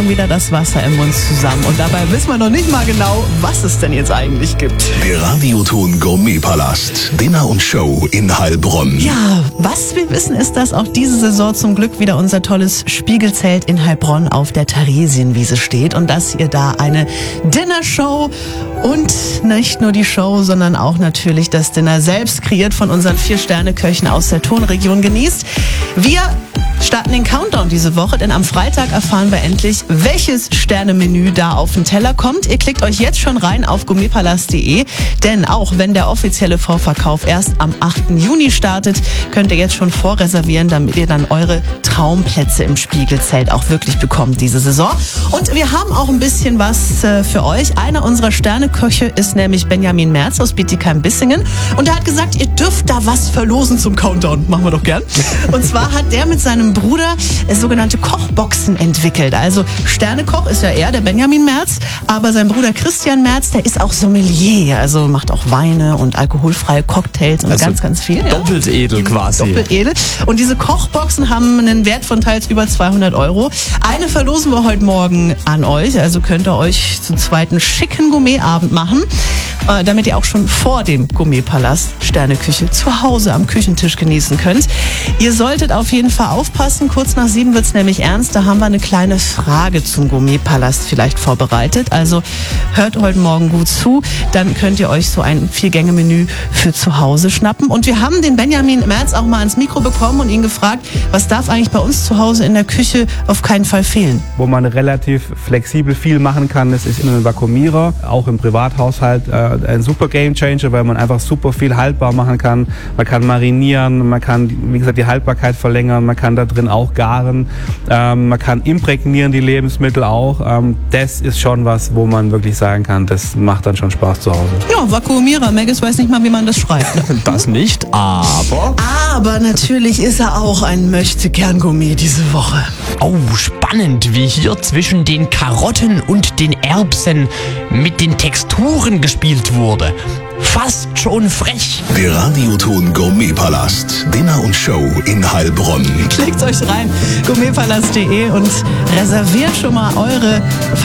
schon wieder das Wasser im Mund zusammen. Und dabei wissen wir noch nicht mal genau, was es denn jetzt eigentlich gibt. Der Radioton Gourmetpalast. Dinner und Show in Heilbronn. Ja, was wir wissen ist, dass auch diese Saison zum Glück wieder unser tolles Spiegelzelt in Heilbronn auf der Theresienwiese steht und dass ihr da eine Dinnershow und nicht nur die Show, sondern auch natürlich das Dinner selbst kreiert von unseren 4-Sterne-Köchen aus der Tonregion genießt. Wir starten den Countdown diese Woche, denn am Freitag erfahren wir endlich, welches Sternemenü da auf den Teller kommt. Ihr klickt euch jetzt schon rein auf gourmetpalast.de, denn auch wenn der offizielle Vorverkauf erst am 8. Juni startet, könnt ihr jetzt schon vorreservieren, damit ihr dann eure Traumplätze im Spiegelzelt auch wirklich bekommt diese Saison. Und wir haben auch ein bisschen was für euch. Einer unserer Sterneköche ist nämlich Benjamin Merz aus Bietigheim-Bissingen und er hat gesagt, ihr dürft da was verlosen zum Countdown. Machen wir doch gern. Und zwar hat der mit seinem Bruder sogenannte Kochboxen entwickelt. Also Sternekoch ist ja er, der Benjamin Merz, aber sein Bruder Christian Merz, der ist auch Sommelier, also macht auch Weine und alkoholfreie Cocktails und also ganz viel. Doppelt edel quasi. Doppelt edel. Und diese Kochboxen haben einen Wert von teils über 200 €. Eine verlosen wir heute Morgen an euch, also könnt ihr euch zum zweiten schicken Gourmetabend machen, damit ihr auch schon vor dem Gourmetpalast Sterneküche zu Hause am Küchentisch genießen könnt. Ihr solltet auf jeden Fall aufpassen, kurz nach 7 wird's nämlich ernst, da haben wir eine kleine Frage zum Gourmetpalast vielleicht vorbereitet. Also hört heute Morgen gut zu, dann könnt ihr euch so ein 4-Gänge-Menü für zu Hause schnappen. Und wir haben den Benjamin Merz auch mal ans Mikro bekommen und ihn gefragt, was darf eigentlich bei uns zu Hause in der Küche auf keinen Fall fehlen? Wo man relativ flexibel viel machen kann, das ist ein Vakuumierer, auch im Privathaushalt ein super Gamechanger, weil man einfach super viel haltbar machen kann. Man kann marinieren, man kann, wie gesagt, die Haltbarkeit verlängern, man kann da drin auch garen, man kann imprägnieren die Lebensmittel auch. Das ist schon was, wo man wirklich sagen kann, das macht dann schon Spaß zu Hause. Ja, Vakuumierer, Maggis weiß nicht mal, wie man das schreibt. Das nicht, aber... Aber natürlich ist er auch ein Möchtegern-Gourmet diese Woche. Oh, spannend, wie hier zwischen den Karotten und den Erbsen mit den Texturen gespielt wurde. Fast schon frech. Der Radioton Gourmetpalast. Dinner und Show in Heilbronn. Klickt euch rein, gourmetpalast.de und reserviert schon mal eure